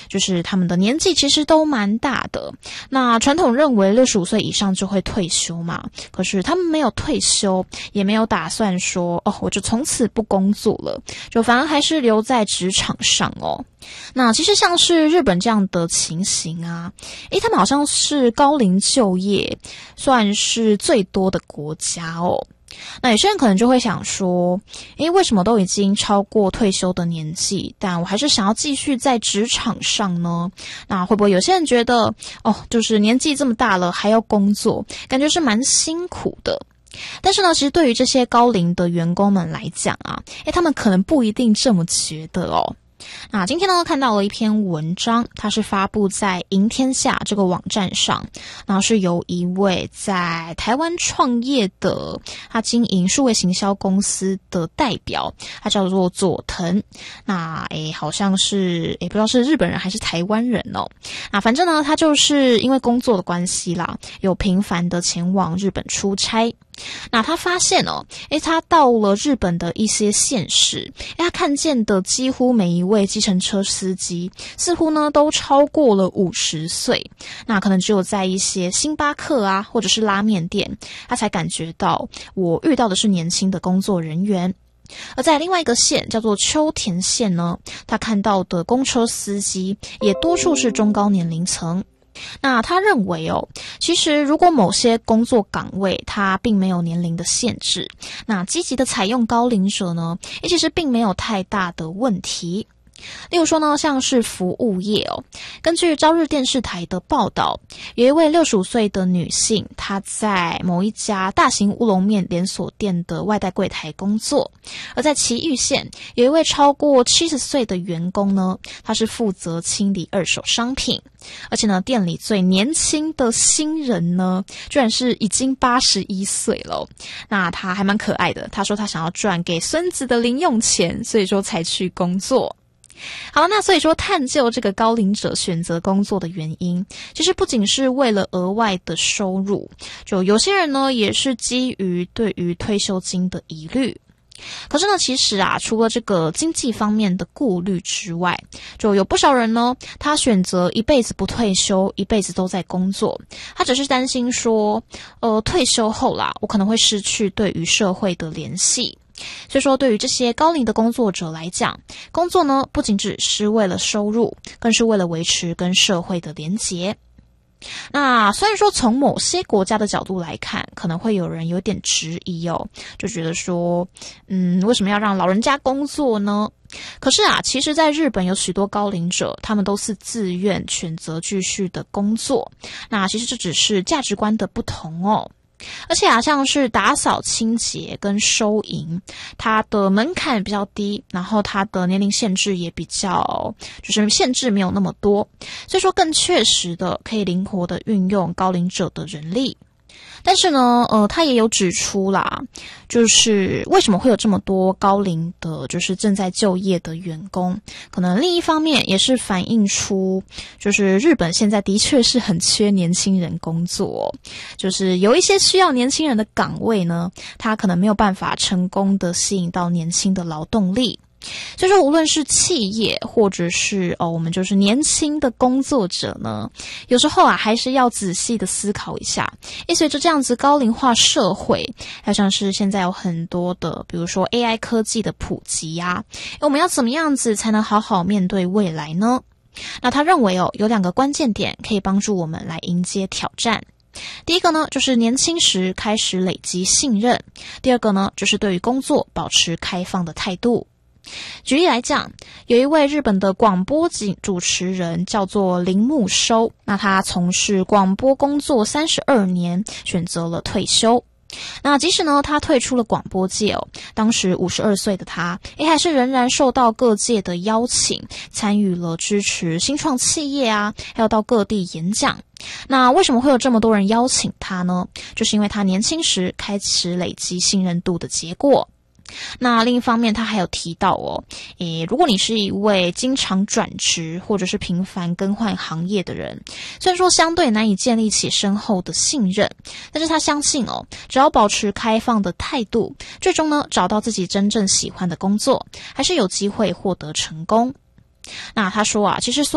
就是他们的年纪其实都蛮大的。那传统认为65岁以上就会退休嘛，可是他们没有退休，也没有打算说我就从此不工作了，就反而还是留在职场上哦。那其实像是日本这样的情形啊，他们好像是高龄就业算是最多的国家哦。那有些人可能就会想说，为什么都已经超过退休的年纪，但我还是想要继续在职场上呢？那会不会有些人觉得，就是年纪这么大了还要工作，感觉是蛮辛苦的。但是呢，其实对于这些高龄的员工们来讲啊，他们可能不一定这么觉得哦。那今天呢，看到了一篇文章，它是发布在赢天下这个网站上，然后是由一位在台湾创业的，他经营数位行销公司的代表，他叫做佐藤。那好像是不知道是日本人还是台湾人哦。那反正呢，他就是因为工作的关系啦，有频繁的前往日本出差。那他发现他到了日本的一些县市，他看见的几乎每一位计程车司机似乎呢都超过了50岁，那可能只有在一些星巴克啊或者是拉面店，他才感觉到我遇到的是年轻的工作人员。而在另外一个县叫做秋田县呢，他看到的公车司机也多数是中高年龄层。那他认为其实如果某些工作岗位它并没有年龄的限制，那积极的采用高龄者呢，其实并没有太大的问题。例如说呢，像是服务业根据朝日电视台的报道，有一位65岁的女性，她在某一家大型乌龙面连锁店的外带柜台工作。而在埼玉县，有一位超过70岁的员工呢，他是负责清理二手商品。而且呢，店里最年轻的新人呢，居然是已经81岁了。那他还蛮可爱的，他说他想要赚给孙子的零用钱，所以说才去工作。好，那所以说探究这个高龄者选择工作的原因，其实不仅是为了额外的收入，就有些人呢也是基于对于退休金的疑虑。可是呢，其实啊，除了这个经济方面的顾虑之外，就有不少人呢，他选择一辈子不退休，一辈子都在工作。他只是担心说，退休后啦，我可能会失去对于社会的联系。所以说，对于这些高龄的工作者来讲，工作呢，不仅只是为了收入，更是为了维持跟社会的连结。那虽然说从某些国家的角度来看，可能会有人有点质疑就觉得说，为什么要让老人家工作呢？可是啊，其实在日本有许多高龄者，他们都是自愿选择继续的工作。那其实这只是价值观的不同而且啊，像是打扫清洁跟收银，它的门槛比较低，然后它的年龄限制也比较，就是限制没有那么多，所以说更确实的可以灵活的运用高龄者的人力。但是呢，他也有指出啦，就是为什么会有这么多高龄的，就是正在就业的员工，可能另一方面也是反映出，就是日本现在的确是很缺年轻人工作就是有一些需要年轻人的岗位呢，他可能没有办法成功的吸引到年轻的劳动力。所以说无论是企业或者是我们就是年轻的工作者呢，有时候啊还是要仔细的思考一下，随着这样子高龄化社会，还有像是现在有很多的比如说 AI 科技的普及啊，我们要怎么样子才能好好面对未来呢？那他认为有2个关键点可以帮助我们来迎接挑战。第一个呢，就是年轻时开始累积信任；第二个呢，就是对于工作保持开放的态度。举例来讲，有一位日本的广播主持人叫做铃木收，那他从事广播工作32年，选择了退休。那即使呢他退出了广播界当时52岁的他还是仍然受到各界的邀请，参与了支持新创企业啊，还有到各地演讲。那为什么会有这么多人邀请他呢？就是因为他年轻时开始累积信任度的结果。那另一方面他还有提到如果你是一位经常转职或者是频繁更换行业的人，虽然说相对难以建立起深厚的信任，但是他相信只要保持开放的态度，最终呢找到自己真正喜欢的工作，还是有机会获得成功。那他说其实